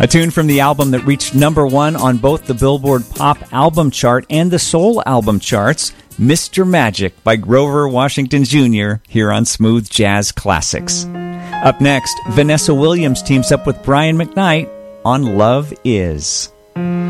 A tune from the album that reached number one on both the Billboard Pop Album Chart and the Soul Album Charts, Mr. Magic by Grover Washington Jr. here on Smooth Jazz Classics. Up next, Vanessa Williams teams up with Brian McKnight on Love Is.